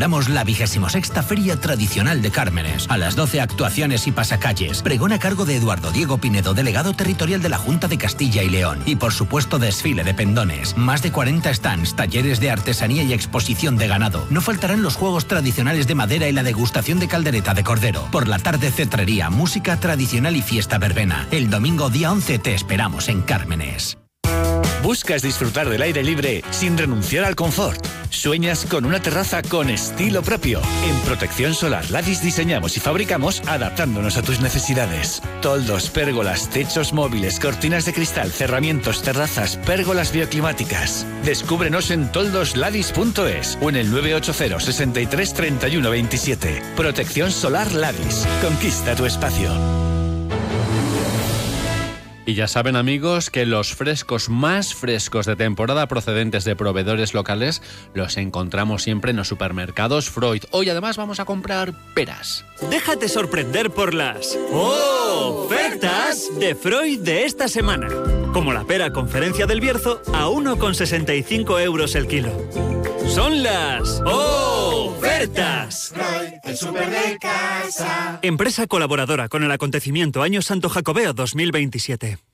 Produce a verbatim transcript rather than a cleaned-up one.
celebramos la vigésimo sexta Feria Tradicional de Cármenes. A las doce actuaciones y pasacalles. Pregón a cargo de Eduardo Diego Pinedo, delegado territorial de la Junta de Castilla y León. Y por supuesto desfile de pendones. Más de cuarenta stands, talleres de artesanía y exposición de ganado. No faltarán los juegos tradicionales de madera y la degustación de caldereta de cordero. Por la tarde cetrería, música tradicional y fiesta verbena. El domingo día once te esperamos en Cármenes. ¿Buscas disfrutar del aire libre sin renunciar al confort? ¿Sueñas con una terraza con estilo propio? En Protección Solar Ladis diseñamos y fabricamos adaptándonos a tus necesidades. Toldos, pérgolas, techos móviles, cortinas de cristal, cerramientos, terrazas, pérgolas bioclimáticas. Descúbrenos en toldos ladis punto es o en el nueve ocho cero, sesenta y tres, treinta y uno veintisiete. Protección Solar Ladis. Conquista tu espacio. Y ya saben, amigos, que los frescos más frescos de temporada procedentes de proveedores locales los encontramos siempre en los supermercados Freud. Hoy además vamos a comprar peras. Déjate sorprender por las ofertas de Freud de esta semana. Como la pera Conferencia del Bierzo a uno con sesenta y cinco euros el kilo. Son las ofertas. Freud, el súper de casa. Empresa colaboradora con el acontecimiento Año Santo Jacobeo dos mil veintisiete.